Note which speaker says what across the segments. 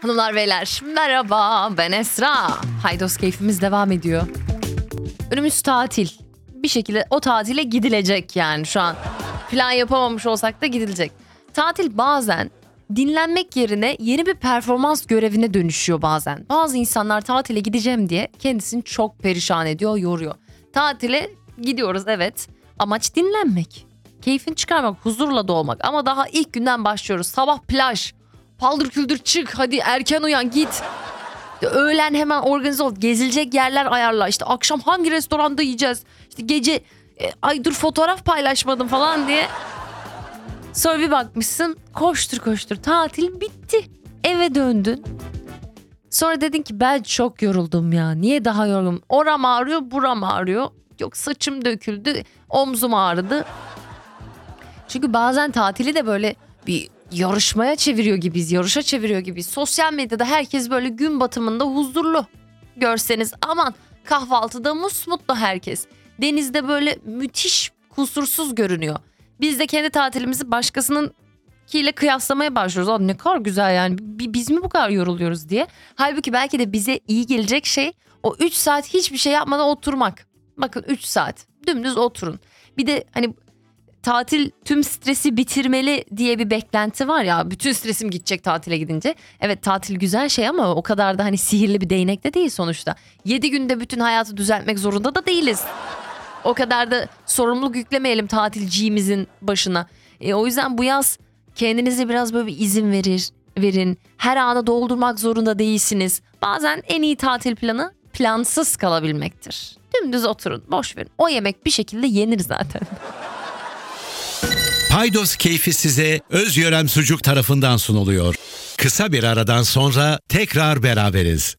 Speaker 1: Hanımlar beyler merhaba, ben Esra. Haydos keyfimiz devam ediyor. Önümüz tatil. Bir şekilde o tatile gidilecek yani şu an. Plan yapamamış olsak da gidilecek. Tatil bazen dinlenmek yerine yeni bir performans görevine dönüşüyor bazen. Bazı insanlar tatile gideceğim diye kendisini çok perişan ediyor, yoruyor. Tatile gidiyoruz evet. Amaç dinlenmek. Keyfini çıkarmak, huzurla dolmak. Ama daha ilk günden başlıyoruz. Sabah plaj. Paldır küldür çık, hadi erken uyan git. Öğlen hemen organize ol, gezilecek yerler ayarla. İşte akşam hangi restoranda yiyeceğiz? İşte gece ay dur fotoğraf paylaşmadım falan diye. Sonra bir bakmışsın koştur koştur tatil bitti. Eve döndün. Sonra dedin ki ben çok yoruldum ya. Niye daha yorgunum? Oram ağrıyor, buram ağrıyor. Yok saçım döküldü, omzum ağrıdı. Çünkü bazen tatili de böyle bir yarışmaya çeviriyor gibiyiz, yarışa çeviriyor gibiyiz. Sosyal medyada herkes böyle gün batımında huzurlu. Görseniz aman kahvaltıda musmutlu herkes. Denizde böyle müthiş kusursuz görünüyor. Biz de kendi tatilimizi başkasınınkiyle kıyaslamaya başlıyoruz. Aa, ne kadar güzel yani biz mi bu kadar yoruluyoruz diye. Halbuki belki de bize iyi gelecek şey o 3 saat hiçbir şey yapmadan oturmak. Bakın 3 saat dümdüz oturun. Bir de hani tatil tüm stresi bitirmeli diye bir beklenti var ya. Bütün stresim gidecek tatile gidince. Evet tatil güzel şey ama o kadar da hani sihirli bir değnek de değil sonuçta. 7 günde bütün hayatı düzeltmek zorunda da değiliz. O kadar da sorumluluk yüklemeyelim tatilcimizin başına. O yüzden bu yaz kendinize biraz böyle bir izin verin. Her anı doldurmak zorunda değilsiniz. Bazen en iyi tatil planı plansız kalabilmektir. Dümdüz oturun, boş verin. O yemek bir şekilde yenir zaten.
Speaker 2: Paydos keyfi size Özyörem Sucuk tarafından sunuluyor. Kısa bir aradan sonra tekrar beraberiz.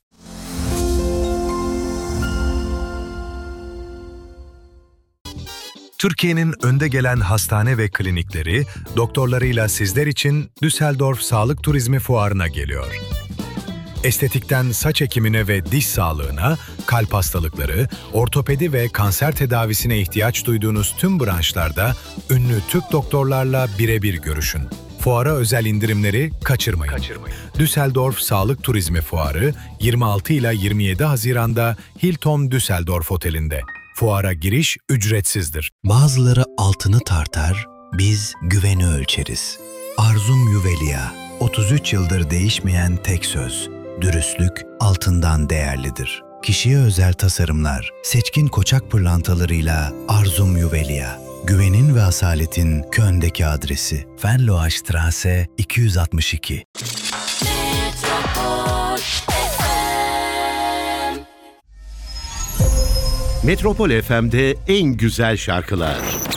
Speaker 3: Türkiye'nin önde gelen hastane ve klinikleri doktorlarıyla sizler için Düsseldorf Sağlık Turizmi Fuarı'na geliyor. Estetikten saç ekimine ve diş sağlığına, kalp hastalıkları, ortopedi ve kanser tedavisine ihtiyaç duyduğunuz tüm branşlarda ünlü Türk doktorlarla birebir görüşün. Fuara özel indirimleri kaçırmayın. Düsseldorf Sağlık Turizmi Fuarı 26 ila 27 Haziran'da Hilton Düsseldorf Oteli'nde. Fuara giriş ücretsizdir.
Speaker 4: Bazıları altını tartar, biz güveni ölçeriz. Arzum Juvelia, 33 yıldır değişmeyen tek söz. Dürüstlük altından değerlidir. Kişiye özel tasarımlar, seçkin koçak pırlantalarıyla Arzum Juvelia. Güvenin ve asaletin Köln'deki adresi. Venloastraße 262.
Speaker 2: Metropol FM'de en güzel şarkılar.